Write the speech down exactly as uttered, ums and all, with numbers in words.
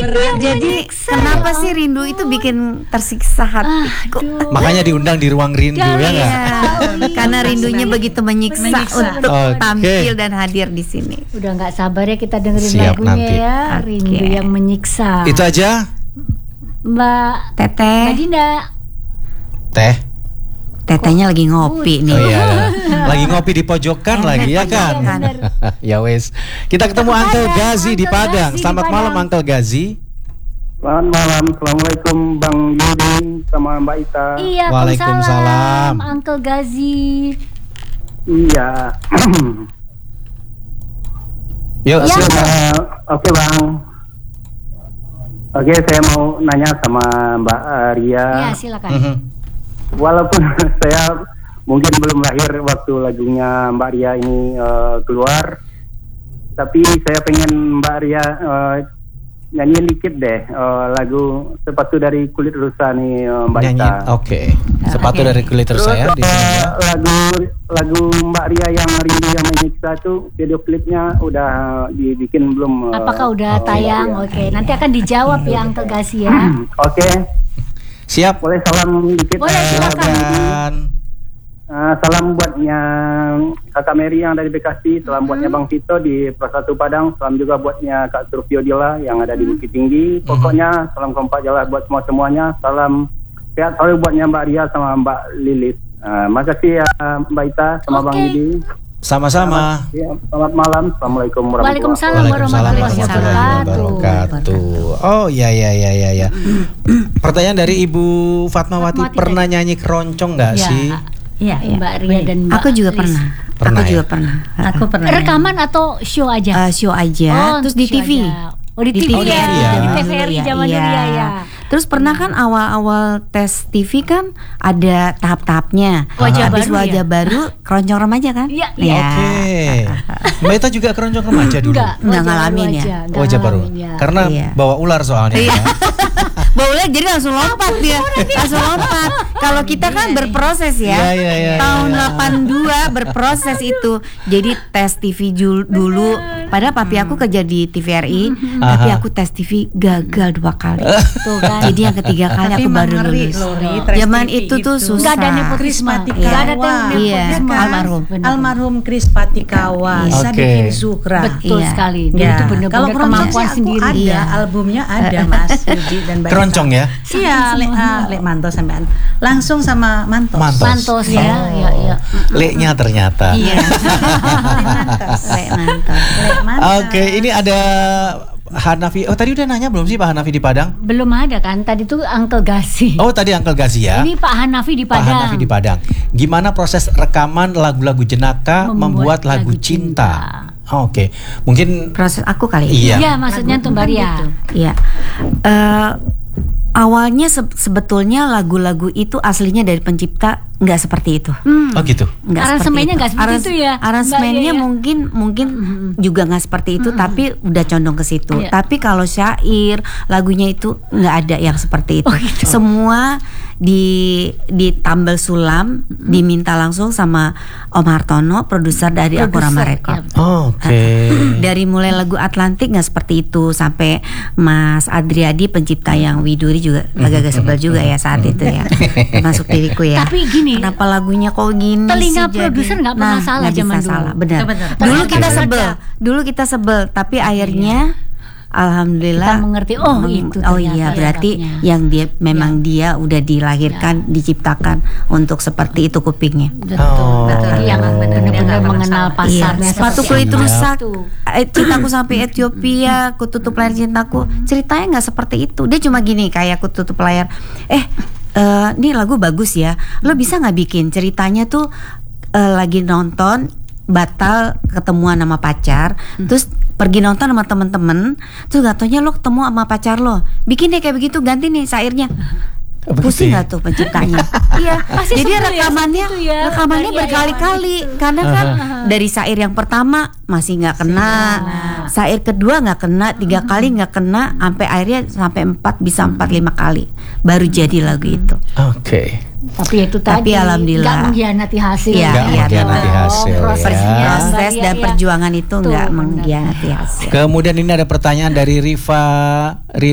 Jadi kenapa sih rindu itu bikin tersiksa hatiku? Aduh. Makanya diundang di ruang rindu ya nggak? Iya. Karena rindunya begitu menyiksa, menyiksa. Untuk okay. tampil dan hadir di sini. Udah nggak sabar ya kita dengerin Siap lagunya nanti. ya, Okay. Rindu yang Menyiksa. Itu aja. Mbak Teteh. Mbak Dinda. Teh. Tetehnya lagi ngopi nih. Oh iya, lagi ngopi di pojokan lagi ya kan? Ya wes. Kita ketemu Uncle Gazi di Padang. Selamat malam Uncle Gazi. Selamat malam, assalamualaikum Bang Yudi sama Mbak Ita. Iya, Waalaikumsalam, Uncle Gazi. Iya. Yuk, Ya. silakan. Uh, Oke Bang. Oke, saya mau nanya sama Mbak Ria. Iya, silakan. Mhm. Walaupun saya mungkin belum lahir waktu lagunya Mbak Ria ini uh, keluar, tapi saya pengen Mbak Ria uh, nyanyiin dikit deh uh, lagu Sepatu dari Kulit Rusa nih uh, Mbak Nyanyi. Ita. Oke. Okay. Sepatu Okay. dari kulit Terus saya di sini ya. uh, lagu lagu Mbak Ria yang Rindu yang Menyiksa tuh video klipnya udah dibikin belum? Uh, Apakah udah oh, tayang? iya. Oke, nanti akan dijawab ya Uncle Gazi ya. Oke, Siap. boleh salam dikit? Boleh, uh, Silakan. Uh, salam buatnya Kakak Mary yang dari Bekasi, salam buatnya Bang Tito di Persatu Padang, salam juga buatnya Kak Surfio Dila yang ada di Bukit Tinggi. Pokoknya salam kompak jalan buat semua semuanya. Salam sehat selalu buatnya Mbak Ria sama Mbak Lilis. Uh, makasih ya Mbak Ita sama Oke. Bang Yudi. Sama-sama. Selamat, ya, selamat malam. Assalamualaikum warahmatullahi Waalaikumsalam Waalaikumsalam warahmatullahi warahmatullahi wabarakatuh. Oh ya ya ya ya ya. Pertanyaan dari Ibu Fatmawati, Fatmawati pernah nyanyi keroncong nggak Ya. sih? Iya, iya. Mbak Ria dan Mbak Aku juga Lis. pernah. Pernah Aku ya? juga pernah. Aku pernah. Rekaman atau show aja? Uh, show aja, Oh, terus di show T V. aja. Oh, di, Di T V, T V ya. ya. Di Zaman T V R I dulu ya, zaman iya. dulu ya, ya. Terus pernah kan awal-awal tes T V kan ada tahap-tahapnya. Wajah Habis baru wajah ya? baru keroncong remaja kan? Iya, Ya. Oke. Mbak Ita juga keroncong remaja dulu. Enggak, Nggak wajah ngalamin baru ya? aja, nggak Wajah baru. ngalamin ya. Karena Iya. bawa ular soalnya. ya. Baunya jadi langsung lompat dia. Langsung lompat. Kalau kita kan berproses ya. Iya, iya, iya, Tahun iya. delapan dua berproses itu. Jadi tes T V jul- dulu. Padahal papi aku kerja di T V R I, tapi Aha. aku tes T V gagal dua kali. Tuh kan. Jadi yang ketiga kali Tapi aku baru mengeri lulus. loh, Ri, Trash Zaman T V itu tuh itu. susah. Nggak ada nepotisme. Patikawa. Nggak ada nepotisme. Iya, kan? almarhum. Benar. Almarhum Kris Patikawa, Iya. Sadikin Oke. Zuhra. Betul Iya. sekali. Dia Ya. itu Kalau benar-benar keroncong sih kemampuan aku sendiri. ada, Iya. albumnya ada Mas Yudi dan Mbak Keroncong Ita. ya? Iya, le, ah, le Mantos sampean. Langsung sama Mantos. Mantos. Mantos ya, ya, ya. Le-nya ternyata. Iya. Le Mantos. Le mantap. Le Mantos. Oke, ini ada Hanafi. Oh, tadi udah nanya belum sih Pak Hanafi di Padang? Belum ada kan? Tadi tuh Uncle Gazi. Oh, tadi Uncle Gazi ya. Ini Pak Hanafi di Pak Padang. Hanafi di Padang. Gimana proses rekaman lagu-lagu jenaka membuat, lagu cinta? Oh, Oke, mungkin Proses aku kali. Iya. Iya, maksudnya tuh Mbak Ria. Iya. Eh, awalnya se- sebetulnya lagu-lagu itu aslinya dari pencipta nggak seperti itu. Hmm. oh gitu. Nggak Aransemennya seperti nggak seperti itu ya, Aransemennya Mbak Iya, ya? mungkin mungkin juga nggak seperti itu, tapi udah condong ke situ. Iya. Tapi kalau syair lagunya itu nggak ada yang seperti itu. Oh, gitu. Semua di ditambal sulam, diminta langsung sama Om Hartono, produser dari Akurama Produser, Record. ya. Oke. Dari mulai lagu Atlantik nggak seperti itu, sampai Mas Adriadi pencipta yang Widuri juga agak-agak sebel juga ya saat itu ya, masuk diriku ya. Tapi gini, Kenapa lagunya kok gini telinga sih jadi? produser nggak pernah Nah, salah nggak bisa zaman dulu. salah, benar. Benar. Dulu Tapi kita ada. sebel, dulu kita sebel, tapi akhirnya alhamdulillah Kita mengerti, oh, meng- itu oh ternyata iya berarti sebabnya. yang dia memang dia udah dilahirkan, diciptakan untuk seperti itu kupingnya. betul, Oh. betul. Yang benar-benar mengenal pasarnya. Iya, sepatu seperti kulit apa. rusak, Itu. eh, cintaku sampai Ethiopia, ku tutup layar cintaku. Ceritanya nggak seperti itu. Dia cuma gini, kayak ku tutup layar. Eh, eh, ini lagu bagus ya. Lo bisa nggak bikin ceritanya tuh eh, lagi nonton batal ketemuan sama pacar, terus pergi nonton sama temen-temen, terus gak taunya lo ketemu sama pacar lo. Bikin deh kayak begitu, ganti nih syairnya. Pusing ya? gak tuh penciptanya? Iya, Pasti jadi sebel ya, rekamannya seperti itu ya, rekamannya Mbak Ria, berkali-kali karena kan dari syair yang pertama masih nggak kena, syair kedua nggak kena, tiga kali nggak kena, sampai akhirnya sampai empat bisa empat lima kali baru jadi lagu itu. Oke. Tapi itu Tapi tadi alhamdulillah. nggak mengkhianati hasil. Iya, Nggak iya, mengkhianati benar. hasil, ya. prosesnya, Proses Mbak Ria, dan ya. perjuangan itu Tuh, nggak benar. mengkhianati hasil. Kemudian ini ada pertanyaan dari Riva